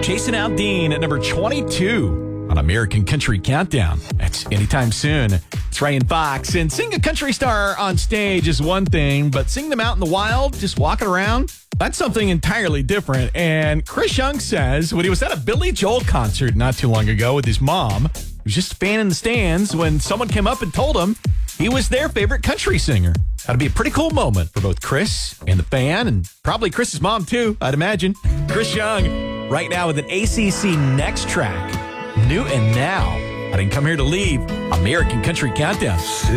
Jason Aldean at number 22 on American Country Countdown. That's anytime soon. It's Ryan Fox. And seeing a country star on stage is one thing, but seeing them out in the wild, just walking around, that's something entirely different. And Chris Young says when he was at a Billy Joel concert not too long ago with his mom, he was just a fan in the stands when someone came up and told him he was their favorite country singer. That'd be a pretty cool moment for both Chris and the fan, and probably Chris's mom too, I'd imagine. Chris Young right now with an ACC Next track, New and Now. I didn't come here to leave. American Country Countdown.